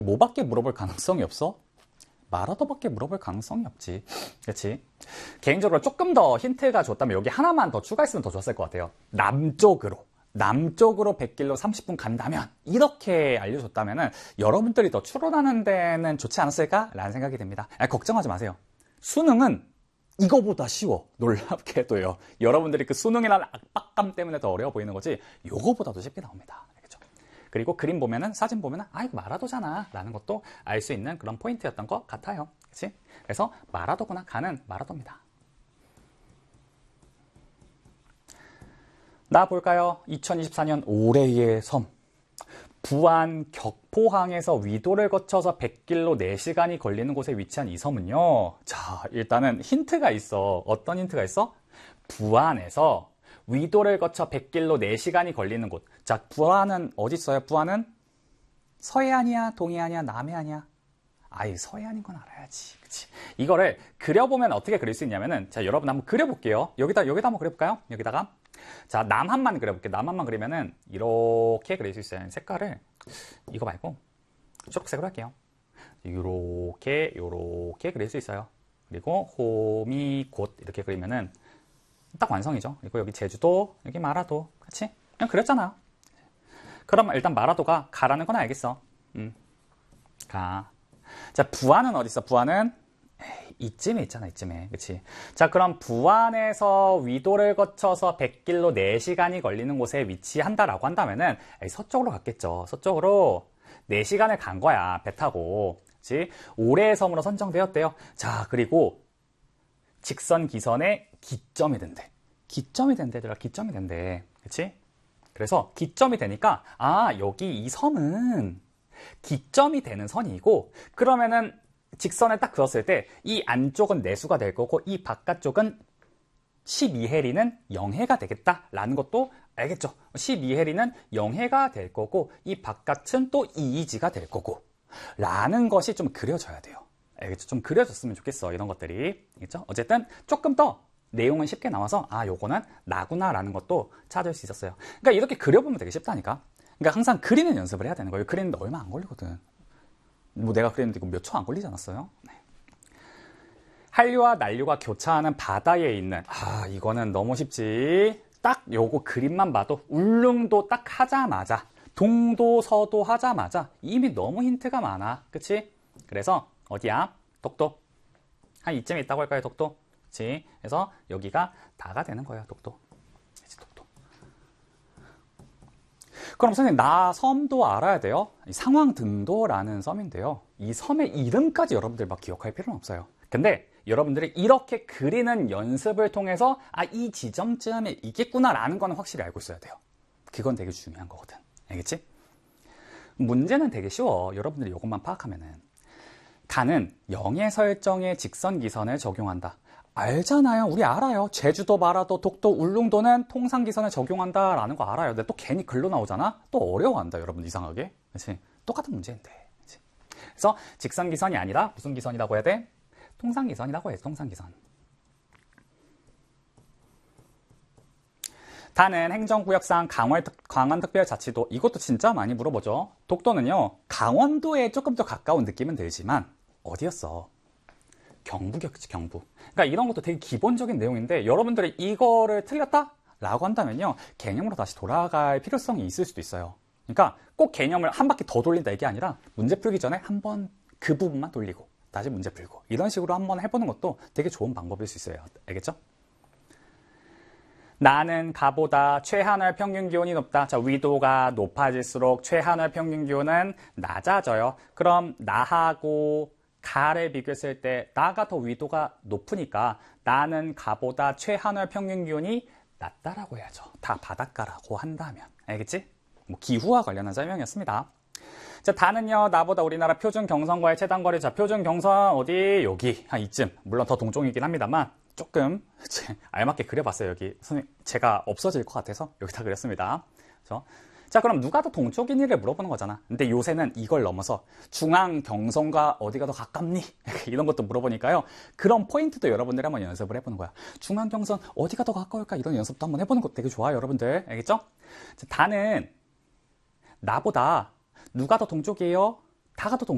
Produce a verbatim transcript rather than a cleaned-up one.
뭐밖에 물어볼 가능성이 없어? 마라도밖에 물어볼 가능성이 없지. 그렇지? 개인적으로 조금 더 힌트가 줬다면 여기 하나만 더 추가했으면 더 좋았을 것 같아요. 남쪽으로. 남쪽으로 백 길로 삼십 분 간다면 이렇게 알려줬다면 여러분들이 더 추론하는 데는 좋지 않았을까라는 생각이 듭니다. 아니, 걱정하지 마세요. 수능은 이거보다 쉬워. 놀랍게도요. 여러분들이 그 수능이라는 압박감 때문에 더 어려워 보이는 거지 요거보다도 쉽게 나옵니다. 알겠죠? 그리고 그림 보면은 사진 보면은 아 이거 마라도잖아 라는 것도 알 수 있는 그런 포인트였던 것 같아요. 그치? 그래서 마라도구나 가는 마라도입니다. 나 볼까요? 이천이십사 년 올해의 섬. 부안 격포항에서 위도를 거쳐서 백 길로 네 시간이 걸리는 곳에 위치한 이 섬은요. 자, 일단은 힌트가 있어. 어떤 힌트가 있어? 부안에서 위도를 거쳐 백 길로 네 시간이 걸리는 곳. 자, 부안은 어디 있어요? 부안은 서해안이야, 동해안이야, 남해안이야? 아이, 서해안인 건 알아야지. 그치? 이거를 그려보면 어떻게 그릴 수 있냐면은, 자, 여러분 한번 그려볼게요. 여기다, 여기다 한번 그려볼까요? 여기다가. 자, 남한만 그려볼게요. 남한만 그리면은 이렇게 그릴 수 있어요. 색깔을 이거 말고 초록색으로 할게요. 요렇게 요렇게 그릴 수 있어요. 그리고 홈이 곧 이렇게 그리면은 딱 완성이죠. 그리고 여기 제주도, 여기 마라도 같이 그냥 그렸잖아요. 그럼 일단 마라도가 가라는 건 알겠어. 음. 가. 자, 부안은 어디 있어? 부안은 이쯤에 있잖아, 이쯤에. 그치? 자, 그럼 부안에서 위도를 거쳐서 백 길로 네 시간이 걸리는 곳에 위치한다라고 한다면은 에이, 서쪽으로 갔겠죠. 서쪽으로 네 시간을 간 거야, 배 타고. 그치? 올해의 섬으로 선정되었대요. 자, 그리고 직선 기선의 기점이 된대. 기점이 된대, 얘들아. 기점이 된대. 그치? 그래서 기점이 되니까 아, 여기 이 섬은 기점이 되는 선이고 그러면은 직선을 딱 그었을 때 이 안쪽은 내수가 될 거고 이 바깥쪽은 십이 해리는 영 해가 되겠다라는 것도 알겠죠? 십이 해리는 영 해가 될 거고 이 바깥은 또 이이지가 될 거고 라는 것이 좀 그려져야 돼요. 알겠죠? 좀 그려졌으면 좋겠어, 이런 것들이. 알겠죠? 어쨌든 조금 더 내용은 쉽게 나와서 아, 요거는 나구나 라는 것도 찾을 수 있었어요. 그러니까 이렇게 그려보면 되게 쉽다니까. 그러니까 항상 그리는 연습을 해야 되는 거예요. 그리는데 얼마 안 걸리거든. 뭐 내가 그랬는데 이거 몇 초 안 걸리지 않았어요? 네. 한류와 난류가 교차하는 바다에 있는 아, 이거는 너무 쉽지. 딱 요거 그림만 봐도 울릉도 딱 하자마자 동도 서도 하자마자 이미 너무 힌트가 많아. 그치? 그래서 어디야? 독도. 한 이쯤에 있다고 할까요? 독도. 그치? 그래서 여기가 다가 되는 거예요. 독도. 그치, 독도. 그럼 선생님, 나 섬도 알아야 돼요. 상황등도라는 섬인데요. 이 섬의 이름까지 여러분들 막 기억할 필요는 없어요. 근데 여러분들이 이렇게 그리는 연습을 통해서 아, 이 지점쯤에 있겠구나라는 거는 확실히 알고 있어야 돼요. 그건 되게 중요한 거거든. 알겠지? 문제는 되게 쉬워. 여러분들이 이것만 파악하면은. 가는 영의 설정의 직선기선을 적용한다. 알잖아요. 우리 알아요. 제주도, 마라도, 독도, 울릉도는 통상기선을 적용한다라는 거 알아요. 근데 또 괜히 글로 나오잖아? 또 어려워한다, 여러분, 이상하게. 그치? 똑같은 문제인데. 그치? 그래서 직선기선이 아니라 무슨 기선이라고 해야 돼? 통상기선이라고 해야지, 통상기선. 다는 행정구역상 강원, 강원특별자치도. 이것도 진짜 많이 물어보죠. 독도는요, 강원도에 조금 더 가까운 느낌은 들지만 어디였어? 경북이었지, 경북. 그러니까 이런 것도 되게 기본적인 내용인데 여러분들이 이거를 틀렸다? 라고 한다면요, 개념으로 다시 돌아갈 필요성이 있을 수도 있어요. 그러니까 꼭 개념을 한 바퀴 더 돌린다 이게 아니라 문제 풀기 전에 한번 그 부분만 돌리고 다시 문제 풀고 이런 식으로 한번 해보는 것도 되게 좋은 방법일 수 있어요. 알겠죠? 나는 가보다 최하늘 평균 기온이 높다. 자, 위도가 높아질수록 최하늘 평균 기온은 낮아져요. 그럼 나하고 가를 비교했을 때 나가 더 위도가 높으니까 나는 가보다 최하늘 평균 기온이 낮다라고 해야죠. 다 바닷가라고 한다면. 알겠지? 뭐 기후와 관련한 설명이었습니다. 자, 다는요, 나보다 우리나라 표준 경선과의 최단거리. 자, 표준 경선 어디? 여기 한 이쯤. 물론 더 동쪽이긴 합니다만 조금 알맞게 그려봤어요. 여기 선생님, 제가 없어질 것 같아서 여기다 그렸습니다. 그래서 자, 그럼 누가 더 동쪽이니를 물어보는 거잖아. 근데 요새는 이걸 넘어서 중앙 경선과 어디가 더 가깝니? 이런 것도 물어보니까요. 그런 포인트도 여러분들이 한번 연습을 해보는 거야. 중앙 경선 어디가 더 가까울까? 이런 연습도 한번 해보는 것도 되게 좋아요, 여러분들. 알겠죠? 자, 다는 나보다 누가 더 동쪽이에요? 다가 더 동쪽.